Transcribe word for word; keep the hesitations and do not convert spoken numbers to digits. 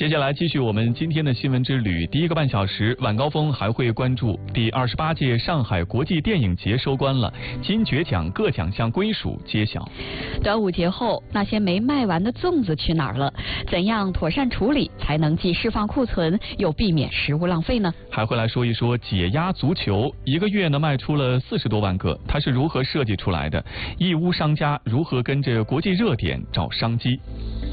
接下来继续我们今天的新闻之旅。第一个半小时，晚高峰还会关注第二十八届上海国际电影节收官了，金爵奖各奖项归属揭晓。 端午节后，那些没卖完的粽子去哪儿了？怎样妥善处理才能既释放库存又避免食物浪费呢？ 还会来说一说解压足球，一个月呢卖出了四十多万个，它是如何设计出来的？义乌商家如何跟着国际热点找商机？